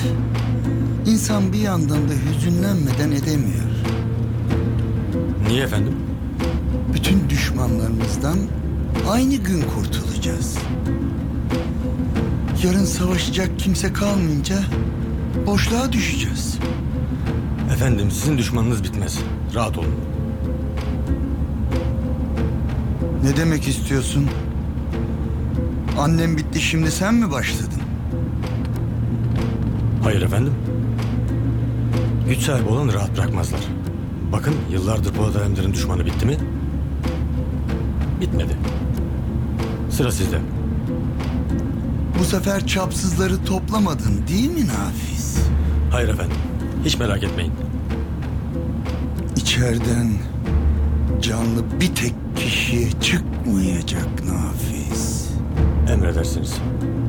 İnsan bir yandan da hüzünlenmeden edemiyor. Niye efendim? Bütün düşmanlarımızdan aynı gün kurtulacağız. Yarın savaşacak kimse kalmayınca boşluğa düşeceğiz. Efendim sizin düşmanınız bitmez. Rahat olun. Ne demek istiyorsun? Annem bitti, şimdi sen mi başladın? Hayır efendim. Güç sahibi olanı rahat bırakmazlar. Bakın yıllardır Polat Alemdar'ın düşmanı bitti mi? Bitmedi. Sıra sizde. Bu sefer çapsızları toplamadın değil mi Nafiz? Hayır efendim. Hiç merak etmeyin. İçeriden canlı bir tek kişiye çıkmayacak Nafiz. Emredersiniz.